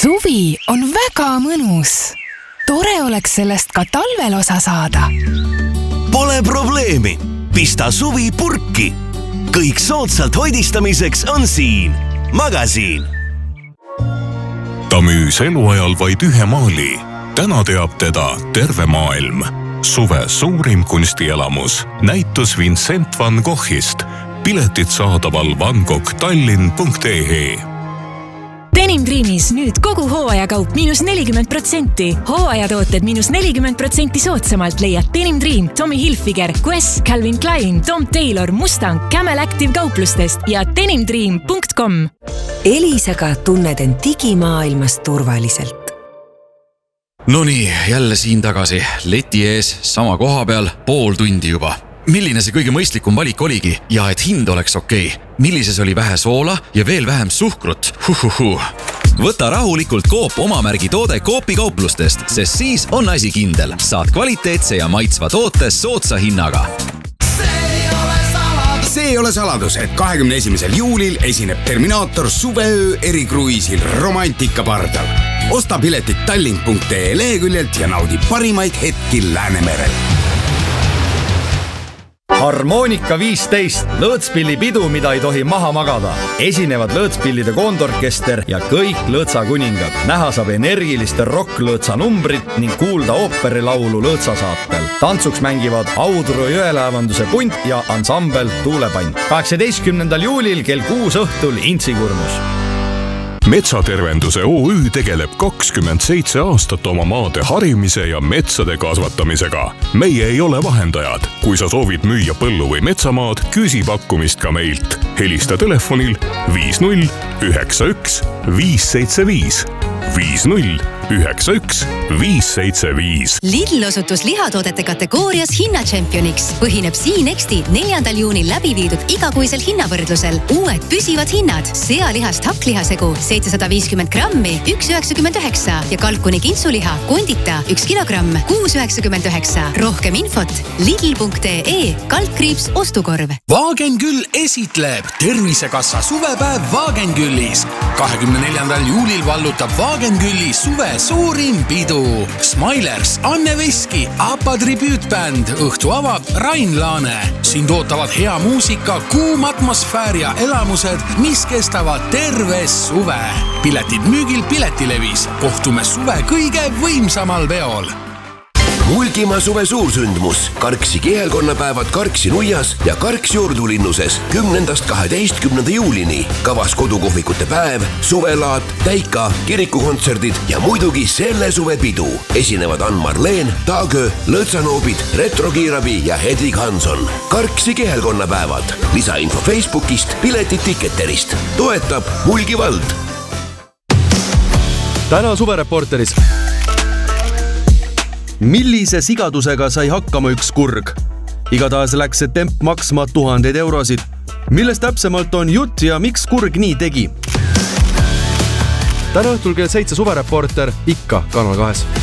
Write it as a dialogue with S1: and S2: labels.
S1: Suvi on väga mõnus. Tore oleks sellest ka talvel osa saada.
S2: Pole probleemi. Pista suvi purki. Kõik soodsalt hoidistamiseks on siin. Magasiin.
S3: Ta müüs eluajal vaid ühe maali. Täna teab teda terve maailm. Suve suurim kunstielamus. Näitus Vincent van Goghist. Piletid saadaval vangoghtallinn.ee.
S4: Denim Dreamis nüüd kogu hooajakaup -40%. Hooajatooted -40% soodsamalt leiad Denim Dream, Tommy Hilfiger, Quest, Calvin Klein, Tom Taylor, Mustang, Camel Active kauplustest ja denimdream.com.
S5: Elisaga tunned end digimaailmas turvaliselt.
S6: Nonii, jälle siin tagasi. Leti ees, sama koha peal, pool tundi juba. Milline see kõige mõistlikum valik oligi ja et hind oleks okei? Millises oli vähe soola ja veel vähem suhkrut? Võta rahulikult Coop omamärgi toode Coopi kauplustest, sest siis on asi kindel. Saad kvaliteetse ja maitsva toote soodsa hinnaga.
S7: See ei ole saladus, et 21. juulil esineb Terminaator suveöö erikruiisil Romantika pardal. Osta piletid tallinn.ee leheküljelt ja naudi parimaid hetki Läänemerel.
S8: Harmoonika 15, lõõtspillipidu, mida ei tohi maha magada. Esinevad lõõtspillide koondorkester ja kõik lõõtsakuningad. Näha saab energiliste rock-lõõtsa numbrit ning kuulda ooperilaulu lõõtsasaatel. Tantsuks mängivad Audru jõelaevanduse punt ja ansambel Tuulepann. 18. juulil kell 6 õhtul Intsikurnus.
S3: Metsatervenduse OÜ tegeleb 27 aastat oma maade harimise ja metsade kasvatamisega. Meie ei ole vahendajad. Kui sa soovid müüa põllu või metsamaad, küsi pakkumist ka meilt. Helista telefonil 50 91 575. 50 91 575.
S9: Lidl osutus lihatoodete kategoorias hinnatšempioniks. Põhineb Siinexti 4. juunil läbi viidud igakuisel hinnavõrdlusel. Uued püsivad hinnad. Sealihast hakklihasegu 750 grammi 1,99 ja kalkuni kintsuliha kondita 1 kilogramm 6,99. Rohkem infot lidl.ee /ostukorv.
S10: Wagenküll esitleb Tervisekassa suvepäev Wagenküllis. 24. juulil vallutab Wagenkülli suve suurim pidu. Smilers, Anne Veski, APA tribüütbänd. Õhtu avab Rain Laane. Siin tootavad hea muusika, kuum atmosfäär ja elamused, mis kestavad terve suve. Piletid müügil Piletilevis. Kohtume suve kõige võimsamal peol.
S2: Mulgimaa suve suursündmus. Karksi kihelkonnapäevad Karksi nuias ja Karksi ordulinnuses 10.–12. juulini. Kavas kodukohvikute päev, suvelaat, täika, kirikukontserdid ja muidugi selle suve pidu. Esinevad Ann-Marleen, Taagö, Lõõtsanoobid, Retrokiirabi ja Hedvig Hanson. Karksi kihelkonnapäevad. Lisainfo Facebookist, piletid Ticketerist. Toetab Mulgi vald.
S11: Täna suvereporteris. Millise sigadusega sai hakkama üks kurg? Igatahes läks see temp maksma 1000 eurosid. Millest täpsemalt on jutt ja miks kurg nii tegi? Täna õhtul kell 7 suvereporter ikka Kanal 2.